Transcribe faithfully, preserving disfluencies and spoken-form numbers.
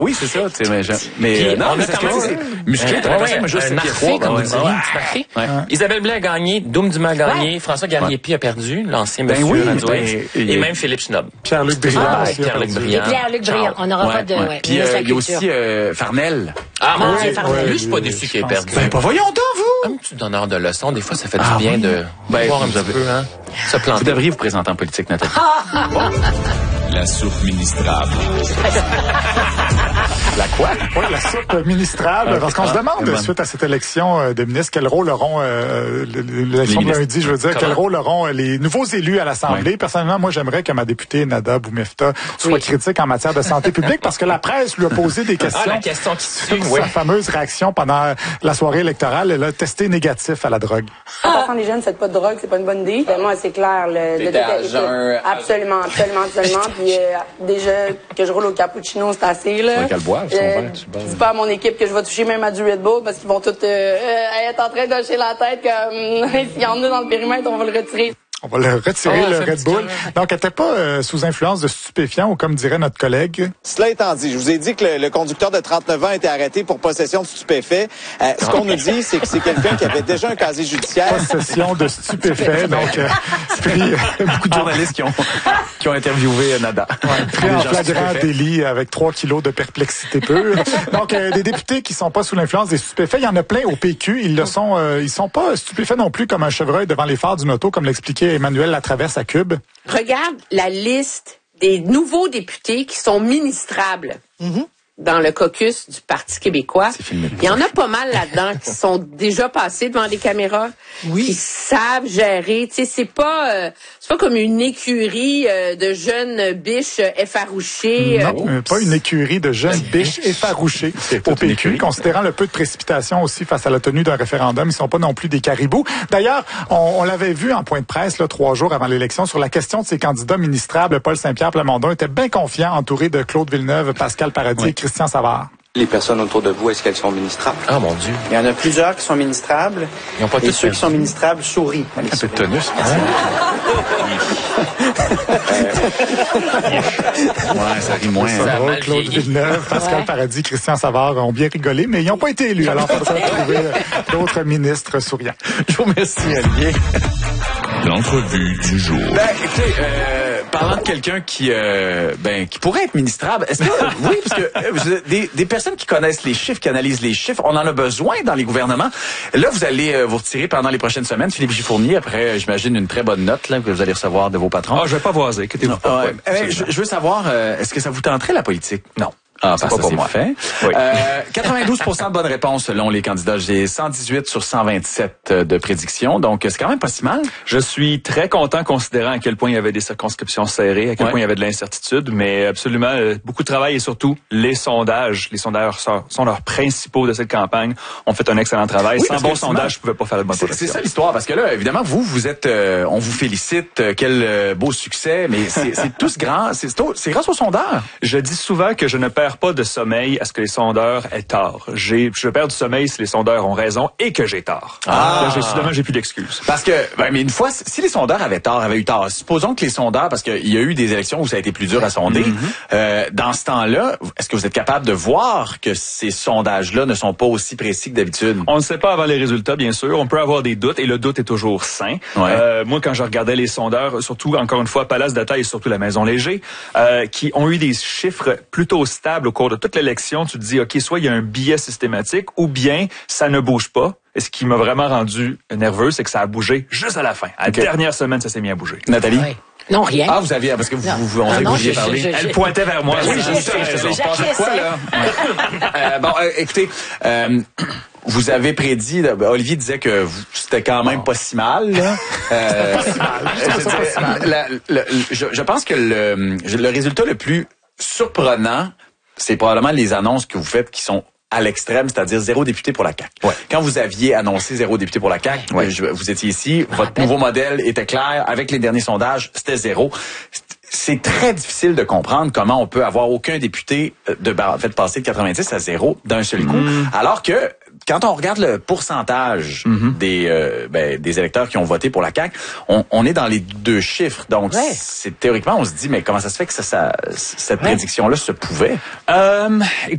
Oui, c'est ça. Tu sais, mais, mais Puis, euh, non, on mais a c'est quand même musclé. un, T'as l'impression ouais, que juste un sept pieds marqué, trois, comme ouais, vous ouais, diriez, ouais. un petit marqué. Ouais. Isabelle Blais a gagné, Doum Dumas a gagné, Ouais. François Garnier-Pi a perdu, l'ancien Ben monsieur oui, Radouet, ben, et et- même Philippe Schnob. Pierre-Luc Briand Ah, aussi a Pierre-Luc perdu. Briand. Et Pierre-Luc Briand. On n'aura Ouais, pas de... ouais. Ouais, Puis ministre de euh, la il y a Culture. aussi euh, Farnell. Ah, mon Ouais, Dieu. Farnell. Lui, je suis pas Ouais, déçu je qu'il ait pense perdu. que- Ben, pas voyons donc, vous! Un petit donneur de leçons, des fois, ça fait du Ah bien oui. de Ben, voir un vous petit avez- peu, hein, se Vous planter. devriez vous présenter en politique, Nathalie. La soupe ministrable. La quoi? Oui, la soupe ministrable, parce qu'on se demande, bonne. suite à cette élection euh, de ministres, quel rôle auront, euh, le- le- l'élection de ministres. lundi, je veux dire, Comment? quel rôle auront euh, les nouveaux élus à l'Assemblée. Ouais. Personnellement, moi, j'aimerais que ma députée Nada Boumefta soit critique en matière de santé publique, parce que la presse lui a posé des Ah, questions la question qui suit, sur oui. sa fameuse réaction pendant la soirée électorale. Elle a testé négatif à la drogue. L'important des jeunes, faites pas de drogue, c'est pas une bonne idée. Ben, moi, c'est clair. Le, le T'étais à détail- jeun, à- absolument, absolument, absolument. Puis euh, déjà que je roule au cappuccino, c'est assez là. Faudrait qu'elle boive, son Euh, verre, tu bois. dis pas à mon équipe que je vais toucher même à du Red Bull parce qu'ils vont tous euh, euh, être en train de hocher la tête comme s'il y en a dans le périmètre, on va le retirer. On va le retirer, Oh, le fait un Red petit Bull. cœur. Donc, elle n'était pas euh, sous influence de stupéfiants, ou comme dirait notre collègue. Cela étant dit, je vous ai dit que le, le conducteur de trente-neuf ans a été arrêté pour possession de stupéfaits. Euh, ce qu'on nous dit, c'est que c'est quelqu'un qui avait déjà un casier judiciaire. Possession de stupéfaits. Donc, euh, pris, Beaucoup de journalistes qui ont, qui ont interviewé euh, Nada. pris en flagrant délit avec trois kilos de perplexité pure. Donc, euh, des députés qui sont pas sous l'influence des stupéfaits, il y en a plein au P Q. Ils le sont, euh, ils sont pas stupéfaits non plus comme un chevreuil devant les phares d'une auto, comme l'expliquait Emmanuel Latraverse à Cube. Regarde la liste des nouveaux députés qui sont ministrables dans le caucus du Parti québécois. filmé. Il y en a pas mal là-dedans qui sont déjà passés devant des caméras, qui savent gérer. Tu sais, c'est pas, euh, c'est pas comme une écurie euh, de jeunes biches euh, effarouchées. euh, Non, euh, pas une écurie de jeunes biches effarouchées au toute une P Q, écurie. considérant le peu de précipitation aussi face à la tenue d'un référendum. Ils sont pas non plus des caribous. D'ailleurs, on, on l'avait vu en point de presse là, trois jours avant l'élection sur la question de ces candidats ministrables. Paul Saint-Pierre Plamondon était bien confiant, entouré de Claude Villeneuve, Pascal Paradis et Christian Savard. Les personnes autour de vous, est-ce qu'elles sont ministrables? Ah, mon Dieu. Il y en a plusieurs qui sont ministrables. Ils ont pas et tous ceux fait. qui sont ministrables sourient. Un peu de tonus. Ouais, ça rit moins. Ça Ça a va, mal Claude vieilli. Villeneuve, Pascal Ouais. Paradis, Christian Savard ont bien rigolé, mais ils n'ont pas été élus. Alors, il faudra trouver euh, d'autres ministres souriants. Je vous remercie, Olivier. L'entrevue du jour. Ben, écoutez, euh, parlant de quelqu'un qui, euh, ben, qui pourrait être ministrable, est-ce que, oui, parce que euh, vous êtes des, des personnes qui connaissent les chiffres, qui analysent les chiffres, on en a besoin dans les gouvernements. Là, vous allez euh, vous retirer pendant les prochaines semaines. Philippe Gifournier, après, euh, j'imagine, une très bonne note là, que vous allez recevoir de vos patrons. Ah, je vais pas voiser, inquiétez-vous pas. Ouais. Ouais, Euh, absolument. je, je veux savoir, euh, est-ce que ça vous tenterait la politique? Non. Ah, C'est ben, pas ça, pour c'est moi. fait. Oui. Euh, quatre-vingt-douze pour cent de bonnes réponses selon les candidats. J'ai cent dix-huit sur cent vingt-sept de prédictions, donc c'est quand même pas si mal. Je suis très content considérant à quel point il y avait des circonscriptions serrées, à quel Ouais. point il y avait de l'incertitude, mais absolument euh, beaucoup de travail et surtout les sondages. Les sondages sont, sont leurs principaux de cette campagne. On fait un excellent travail. Oui, Sans parce bon que, sondage, je pouvais pas faire de bonne C'est c'est projection. ça l'histoire, parce que là, évidemment, vous, vous êtes, euh, on vous félicite, euh, quel euh, beau succès, mais c'est c'est tous grand, c'est c'est grâce aux sondeurs. Je dis souvent que je ne perds pas de sommeil à ce que les sondeurs aient tort. J'ai, je perds du sommeil si les sondeurs ont raison et que j'ai tort. Ah. Là, j'ai, soudainement, j'ai plus d'excuses. Parce que, ben, mais une fois, si les sondeurs avaient tort, avaient eu tort, supposons que les sondeurs, parce qu'il y a eu des élections où ça a été plus dur à sonder, euh, dans ce temps-là, est-ce que vous êtes capable de voir que ces sondages-là ne sont pas aussi précis que d'habitude? On ne sait pas avant les résultats, bien sûr. On peut avoir des doutes et le doute est toujours sain. Ouais. Euh, moi, quand je regardais les sondeurs, surtout, encore une fois, Palace Data et surtout la Maison Léger, euh, qui ont eu des chiffres plutôt stables au cours de toute l'élection, tu te dis, OK, soit il y a un biais systématique ou bien ça ne bouge pas. Et ce qui m'a vraiment rendu nerveux, c'est que ça a bougé juste à la fin. À la Okay. dernière semaine, ça s'est mis à bouger. Nathalie? ouais. Non, rien. Ah, vous aviez, parce que vous, Non. vous, on Ah sait que non, vous vouliez je- parler. je- je- Elle pointait vers moi. Oui, je je sais, je sais. je- Je pense à quoi, là? Euh, bon, euh, écoutez, euh, vous avez prédit, là, ben, Olivier disait que vous- c'était quand même pas si mal, là. Euh, Pas si mal. Je trouve ça pas si mal. la- la- je, je pense que le, le résultat le plus surprenant, c'est probablement les annonces que vous faites qui sont à l'extrême, c'est-à-dire zéro député pour la C A Q. Ouais. Quand vous aviez annoncé zéro député pour la C A Q, Ouais. je- vous étiez ici, votre nouveau modèle était clair, avec les derniers sondages, c'était zéro. C'est très difficile de comprendre comment on peut avoir aucun député de en fait passer de quatre-vingt-dix à zéro d'un seul coup, alors que quand on regarde le pourcentage Mm-hmm. des euh, ben, des électeurs qui ont voté pour la C A Q, on, on est dans les deux chiffres. Donc, Ouais. c'est théoriquement, on se dit, mais comment ça se fait que ça, ça cette prédiction-là se pouvait? Euh,